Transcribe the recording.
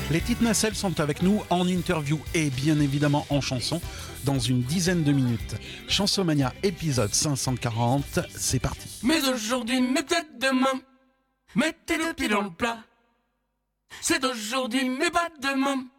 Les Petites Nacelles sont avec nous en interview et bien évidemment en chanson dans une dizaine de minutes. Chansomania épisode 540, c'est parti. Mais aujourd'hui, mais peut-être demain, mettez le pied dans le plat. C'est aujourd'hui, mais pas demain.